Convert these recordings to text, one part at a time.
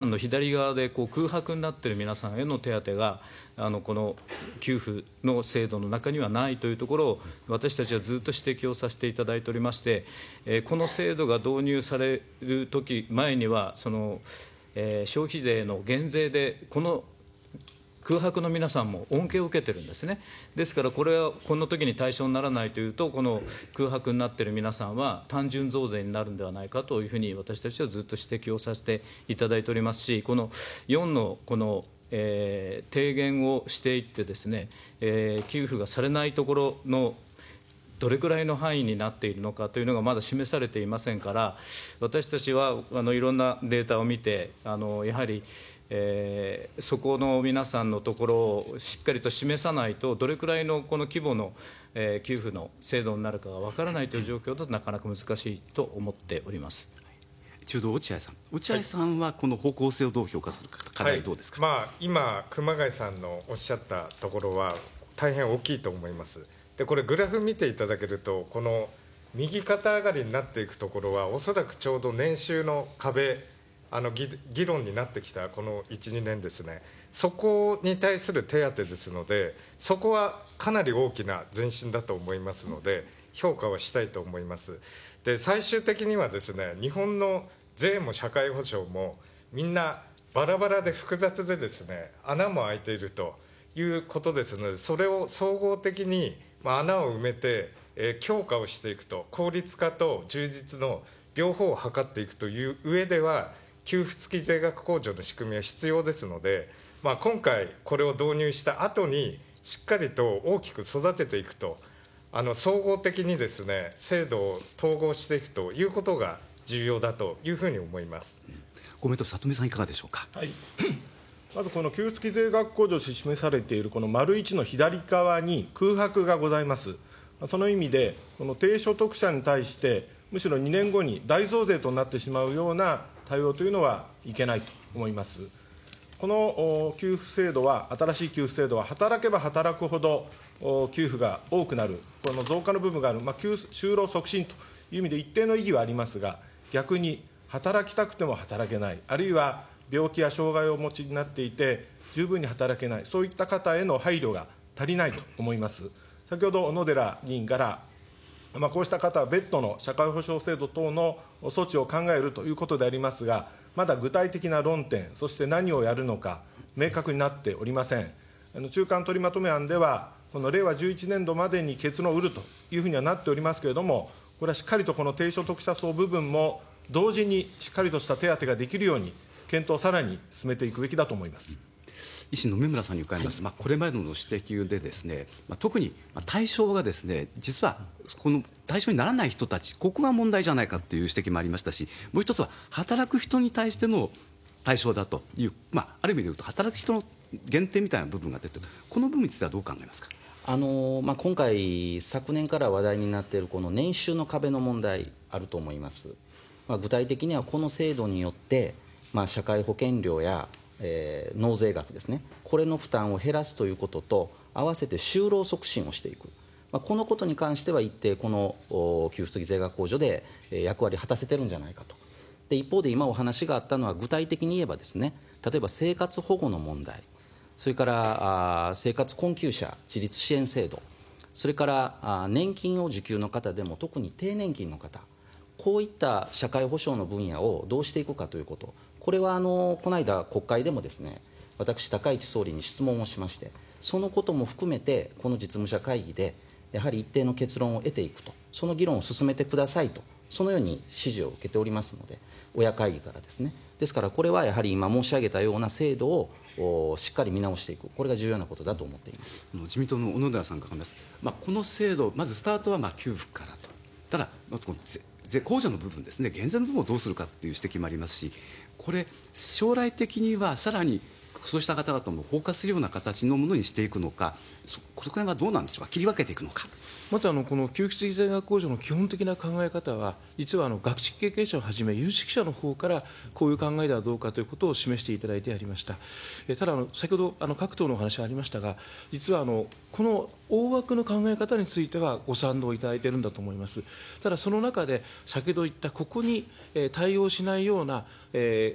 の左側で空白になっている皆さんへの手当がこの給付の制度の中にはないというところを私たちはずっと指摘をさせていただいておりまして、この制度が導入される前には消費税の減税でこの空白の皆さんも恩恵を受けてるんですね。ですからこれはこの時に対象にならないというと、この空白になっている皆さんは単純増税になるんではないかというふうに私たちはずっと指摘をさせていただいておりますし、この4の提言をしていってですね、給付がされないところのどれくらいの範囲になっているのかというのがまだ示されていませんから、私たちはいろんなデータを見てやはりそこの皆さんのところをしっかりと示さないと、どれくらいのこの規模の給付の制度になるかがわからないという状況だとなかなか難しいと思っております。 中道落合さん、落合さんはこの方向性をどう評価するか、課題どうですか。 今、熊谷さんのおっしゃったところは大変大きいと思います。でこれグラフ見ていただけると、この右肩上がりになっていくところはおそらくちょうど年収の壁議論になってきたこの 1,2 年ですね、そこに対する手当ですので、そこはかなり大きな前進だと思いますので、評価はしたいと思います。で最終的にはですね、日本の税も社会保障もみんなバラバラで複雑でですね、穴も開いているということですので、それを総合的に穴を埋めて強化をしていくと、効率化と充実の両方を図っていくという上では、給付付き税額控除の仕組みは必要ですので、今回これを導入した後にしっかりと大きく育てていくと、総合的にですね制度を統合していくということが重要だというふうに思います。 公明党、里見さんいかがでしょうか。 はい、まずこの給付付き税額控除として示されているこの丸1の左側に空白がございます。その意味でこの低所得者に対してむしろ2年後に大増税となってしまうような対応というのはいけないと思います。この給付制度は、新しい給付制度は、働けば働くほど給付が多くなる、この増加の部分がある、就労促進という意味で一定の意義はありますが、逆に働きたくても働けない、あるいは病気や障害をお持ちになっていて、十分に働けない、そういった方への配慮が足りないと思います。先ほど小野寺議員からこうした方は別途の社会保障制度等の措置を考えるということでありますが、まだ具体的な論点、そして何をやるのか、明確になっておりません。中間取りまとめ案では、この令和11年度までに結論を売るというふうにはなっておりますけれども、これはしっかりとこの低所得者層部分も同時にしっかりとした手当ができるように、検討をさらに進めていくべきだと思います。 維新の梅村さんに伺います。これまでの指摘でですね、特に対象がですね、実はこの対象にならない人たち、ここが問題じゃないかという指摘もありましたし、もう一つは働く人に対しての対象だという、ある意味で言うと働く人の限定みたいな部分が出ている、この部分についてはどう考えますか。 今回、昨年から話題になっているこの年収の壁の問題あると思います。具体的にはこの制度によって、社会保険料や納税額ですね、これの負担を減らすということと、合わせて就労促進をしていく、このことに関しては一定、この給付付き税額控除で役割を果たせてるんじゃないかと。で一方で今お話があったのは、具体的に言えばですね、例えば生活保護の問題、それから生活困窮者自立支援制度、それから年金を受給の方でも特に低年金の方、こういった社会保障の分野をどうしていくかということ、これはこの間国会でもですね、私高市総理に質問をしまして、そのことも含めてこの実務者会議でやはり一定の結論を得ていくと、その議論を進めてくださいと、そのように指示を受けておりますので、親会議からですね。ですからこれはやはり今申し上げたような制度をしっかり見直していく、これが重要なことだと思っています。 自民党の小野寺さんからます。この制度、まずスタートは給付からと、ただこの税控除の部分ですね、減税の部分をどうするかという指摘もありますし、これ将来的にはさらにそうした方々も包括するような形のものにしていくのか、そこら辺はどうなんでしょうか、切り分けていくのか。 まずこの給付付き税額控除の基本的な考え方は、実は学識経験者をはじめ有識者の方からこういう考えではどうかということを示していただいてありました。ただ先ほど各党のお話がありましたが、実はこの大枠の考え方についてはご賛同いただいているんだと思います。ただその中で先ほど言ったここに対応しないような考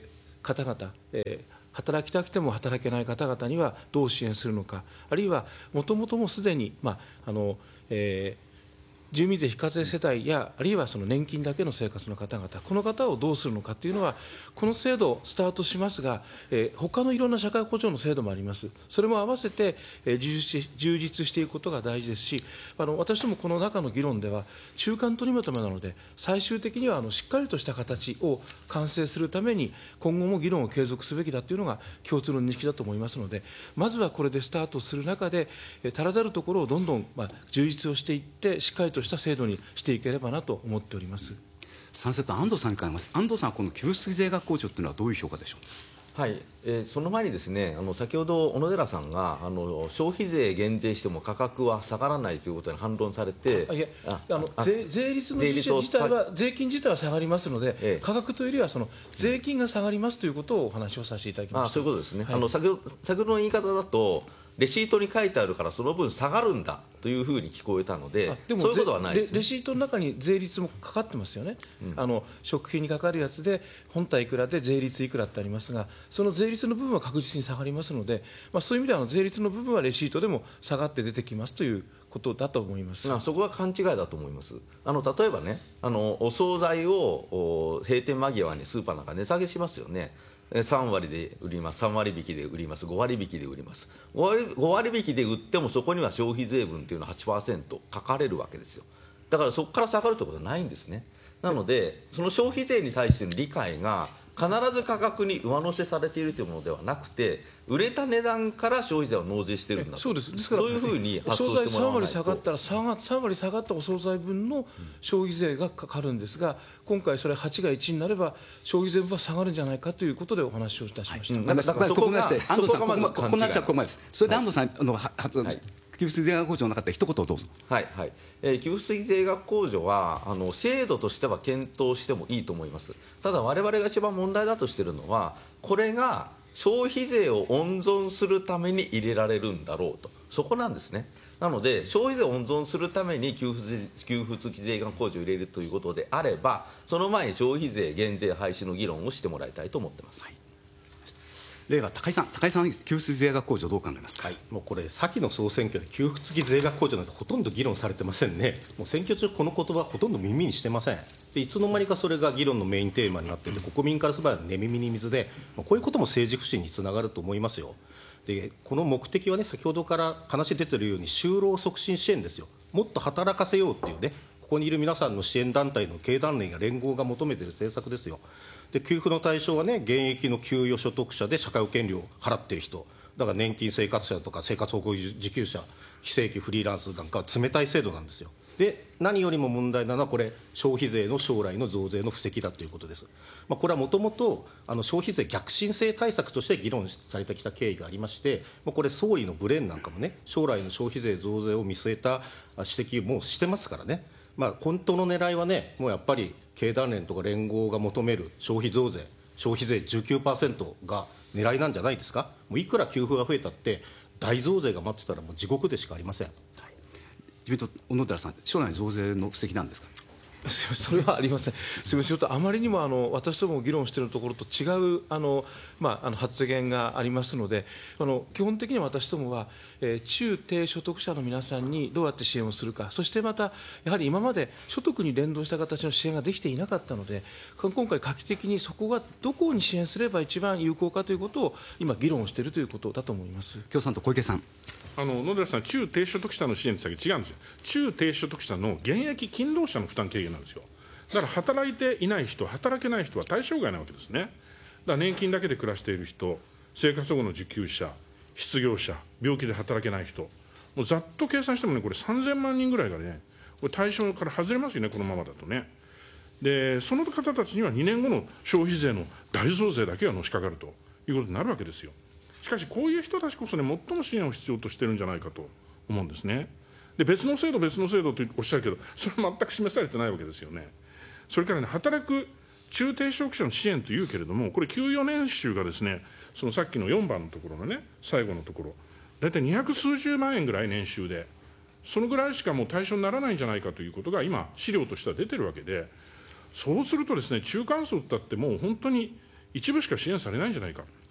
方々、働きたくても働けない方々にはどう支援するのか、あるいはもともともすでに、住民税非課税世帯や、あるいはその年金だけの生活の方々、この方をどうするのかというのは、この制度、スタートしますが、他のいろんな社会保障の制度もあります、それも合わせて充実していくことが大事ですし、私どもこの中の議論では、中間取りまとめなので、最終的にはしっかりとした形を完成するために、今後も議論を継続すべきだというのが共通の認識だと思いますので、まずはこれでスタートする中で、足らざるところをどんどん充実をしていって、しっかりとした制度にしていければなと思っております。 参政党安藤さんに伺います。安藤さんはこの給付付き税額控除というのはどういう評価でしょう。 はい、その前にですね、先ほど小野寺さんが消費税減税しても価格は下がらないということに反論されて、 税率の自体は、税金自体は下がりますので、価格というよりは税金が下がりますということをお話をさせていただきました。 そういうことですね、先ほどの言い方だと、レシートに書いてあるからその分下がるんだというふうに聞こえたので、 でもそういうことはないですね。 レシートの中に税率もかかってますよね、食費にかかるやつで、本体いくらで税率いくらってありますが、その税率の部分は確実に下がりますので、そういう意味では税率の部分はレシートでも下がって出てきますということだと思います。 そこは勘違いだと思います。例えばね、お惣菜を閉店間際にスーパーなんか値下げしますよね。3割で売ります、3割引きで売ります、5割引きで売ります、5割引きで売ってもそこには消費税分というのは 8% 書かれるわけですよ。だからそこから下がるということはないんですね。なので、その消費税に対しての理解が必ず価格に上乗せされているというものではなくて、売れた値段から消費税を納税しているんだと、 そうです。ですから、 そういうふうにお発想惣菜3 してもらわないと。 割下がったら3割下がったお惣菜分の消費税がかかるんですが、今回それ8が1になれば消費税分は下がるんじゃないかということでお話をいたしました。 だからここまでして安藤さん、ここの話はここまでです。それで安藤さん、給付付き税額控除の中で一言どうぞ。 はいはい、給付付き税額控除は制度としては検討してもいいと思います。ただ我々が一番問題だとしているのは、これが消費税を温存するために入れられるんだろうと、そこなんですね。なので消費税を温存するために給付付き税額控除を入れるということであれば、その前に消費税減税廃止の議論をしてもらいたいと思っています。はい、 令和高井さん、給付付き税額控除どう考えますか。 もうこれ、先の総選挙で給付付き税額控除なんてほとんど議論されてませんね。もう選挙中、この言葉ほとんど耳にしてません。でいつの間にかそれが議論のメインテーマになっていて、国民からすれば寝耳に水で、こういうことも政治不信につながると思いますよ。でこの目的はね、先ほどから話出ているように、就労促進支援ですよ。もっと働かせようっていうね、ここにいる皆さんの支援団体の経団連や連合が求めている政策ですよ。で給付の対象はね、現役の給与所得者で社会保険料を払っている人、だから年金生活者とか生活保護受給者、非正規フリーランスなんかは冷たい制度なんですよ。で何よりも問題なのは、これ消費税の将来の増税の布石だということです。これはもともと消費税逆進性対策として議論されてきた経緯がありまして、これ総理のブレーンなんかもね、将来の消費税増税を見据えた指摘もしてますからね。本当の狙いはね、もうやっぱり経団連とか連合が求める消費増税、消費税 19% が狙いなんじゃないですか。もういくら給付が増えたって大増税が待ってたらもう地獄でしかありません。 自民党小野寺さん、将来の増税の布石なんですか。 それはありません。すみません、ちょっとあまりにも私ども議論しているところと違う発言がありますので、基本的には私どもは、中低所得者の皆さんにどうやって支援をするか、そしてまたやはり今まで所得に連動した形の支援ができていなかったので、今回画期的にそこがどこに支援すれば一番有効かということを今議論をしているということだと思います。 共産党小池さん。 野寺さん、中低所得者の支援というだけ違うんですよ。中低所得者の現役勤労者の負担軽減なんですよ。だから働いていない人、働けない人は対象外なわけですね。だから年金だけで暮らしている人、生活保護の受給者、失業者、病気で働けない人、もうざっと計算してもね、これ3000万人ぐらいがね、これ対象から外れますよね、このままだとね。で、その方たちには2年後の消費税の大増税だけがのしかかるということになるわけですよ。しかし、こういう人たちこそね、最も支援を必要としてるんじゃないかと思うんですね。で、別の制度とおっしゃるけど、それは全く示されてないわけですよね。それからね、働く中低所得者の支援というけれども、これ、給与年収がですね、そのさっきの4番のところのね、最後のところ、大体200数十万円ぐらい年収で、そのぐらいしかもう対象にならないんじゃないかということが、今、資料としては出てるわけで、そうするとですね、中間層だってもう本当に一部しか支援されないんじゃないか。